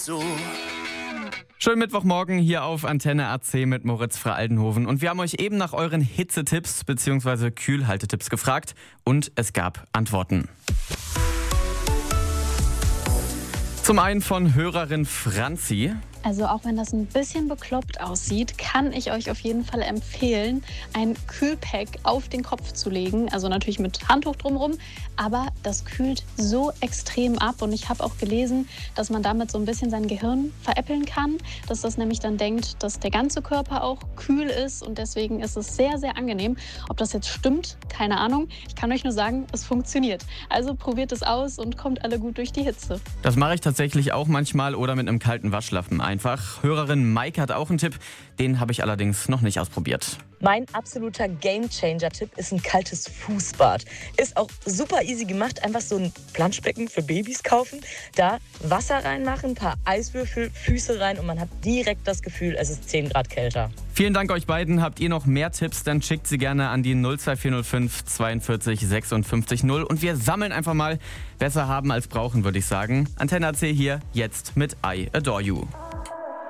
So. Schönen Mittwochmorgen hier auf Antenne AC mit Moritz Fra Aldenhoven. Und wir haben euch eben nach euren Hitzetipps bzw. Kühlhaltetipps gefragt und es gab Antworten. Zum einen von Hörerin Franzi. Also auch wenn das ein bisschen bekloppt aussieht, kann ich euch auf jeden Fall empfehlen, ein Kühlpack auf den Kopf zu legen. Also natürlich mit Handtuch drumherum, aber das kühlt so extrem ab. Und ich habe auch gelesen, dass man damit so ein bisschen sein Gehirn veräppeln kann, dass das nämlich dann denkt, dass der ganze Körper auch kühl ist. Und deswegen ist es sehr, sehr angenehm. Ob das jetzt stimmt, keine Ahnung. Ich kann euch nur sagen, es funktioniert. Also probiert es aus und kommt alle gut durch die Hitze. Das mache ich tatsächlich auch manchmal oder mit einem kalten Waschlappen einfach. Hörerin Maike hat auch einen Tipp, den habe ich allerdings noch nicht ausprobiert. Mein absoluter Game-Changer-Tipp ist ein kaltes Fußbad. Ist auch super easy gemacht. Einfach so ein Planschbecken für Babys kaufen, da Wasser reinmachen, ein paar Eiswürfel, Füße rein und man hat direkt das Gefühl, es ist 10 Grad kälter. Vielen Dank euch beiden. Habt ihr noch mehr Tipps, dann schickt sie gerne an die 02405 42 56 0 und wir sammeln einfach mal. Besser haben als brauchen, würde ich sagen. Antenne AC hier, jetzt mit I Adore You.